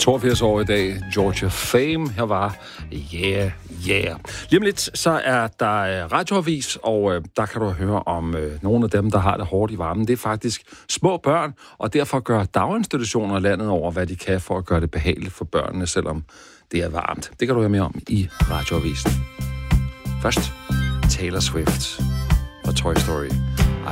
82 år i dag. Georgia Fame. Her var Yeah. Lige om lidt, så er der radioavis, og der kan du høre om nogle af dem, der har det hårdt i varmen. Det er faktisk små børn, og derfor gør daginstitutioner landet over, hvad de kan for at gøre det behageligt for børnene, selvom det er varmt. Det kan du høre mere om i radioavisen. Først Taylor Swift og Toy Story.